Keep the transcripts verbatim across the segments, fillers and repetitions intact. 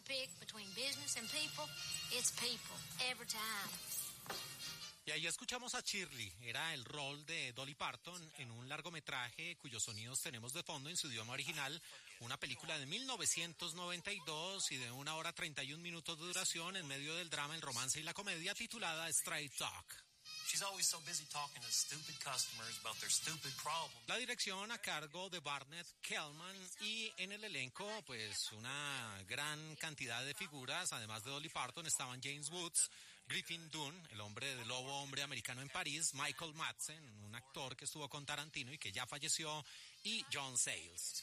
pick between business and people, it's people, every time. Y ahí escuchamos a Shirley, era el rol de Dolly Parton en un largometraje cuyos sonidos tenemos de fondo en su idioma original, una película de mil novecientos noventa y dos y de una hora treinta y un minutos de duración en medio del drama, el romance y la comedia, titulada Straight Talk. She's always so busy talking to stupid customers about their stupid problems. La dirección a cargo de Barnett Kellman y en el elenco pues una gran cantidad de figuras, además de Dolly Parton estaban James Woods, Griffin Dunne, el hombre del lobo hombre americano en París, Michael Madsen, un actor que estuvo con Tarantino y que ya falleció, y John Sayles.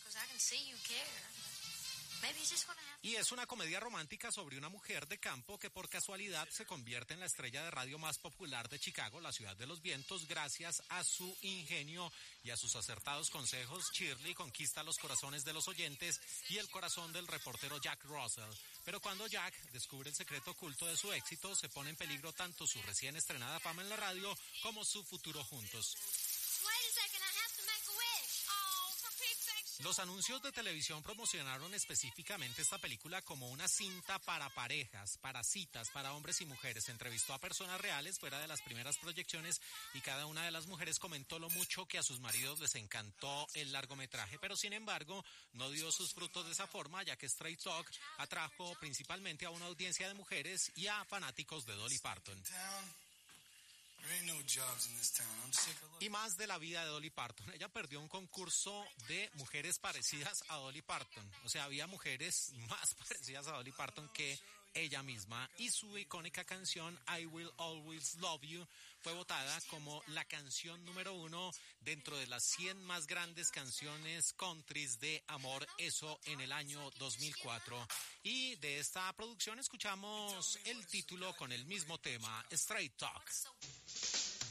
Y es una comedia romántica sobre una mujer de campo que por casualidad se convierte en la estrella de radio más popular de Chicago, la ciudad de los vientos, gracias a su ingenio y a sus acertados consejos. Shirley conquista los corazones de los oyentes y el corazón del reportero Jack Russell. Pero cuando Jack descubre el secreto oculto de su éxito, se pone en peligro tanto su recién estrenada fama en la radio como su futuro juntos. Los anuncios de televisión promocionaron específicamente esta película como una cinta para parejas, para citas, para hombres y mujeres. Se entrevistó a personas reales fuera de las primeras proyecciones y cada una de las mujeres comentó lo mucho que a sus maridos les encantó el largometraje, pero sin embargo no dio sus frutos de esa forma, ya que Straight Talk atrajo principalmente a una audiencia de mujeres y a fanáticos de Dolly Parton. Y más de la vida de Dolly Parton. Ella perdió un concurso de mujeres parecidas a Dolly Parton. O sea, había mujeres más parecidas a Dolly Parton que ella misma. Y su icónica canción I Will Always Love You fue votada como la canción número uno dentro de las cien más grandes canciones countries de amor. Eso en el año dos mil cuatro. Y de esta producción escuchamos el título con el mismo tema, Straight Talk.